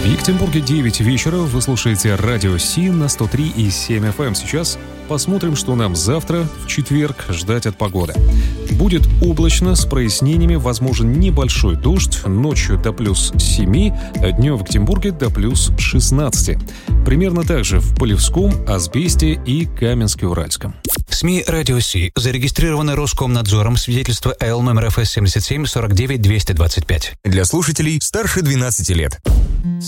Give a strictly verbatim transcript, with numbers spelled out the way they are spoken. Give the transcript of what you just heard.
В Екатеринбурге девять вечера. Вы слушаете радио Си на сто три и семь эф эм. Сейчас посмотрим, что нам завтра, в четверг, ждать от погоды. Будет облачно, с прояснениями, возможен небольшой дождь, ночью до плюс семи, днем в Екатеринбурге до плюс шестнадцати. Примерно так же в Полевском, Асбесте и Каменске-Уральском. СМИ «Радио Си» зарегистрированы Роскомнадзором, свидетельство эл номер эф эс семьдесят семь сорок девять двести двадцать пять. Для слушателей старше двенадцати лет.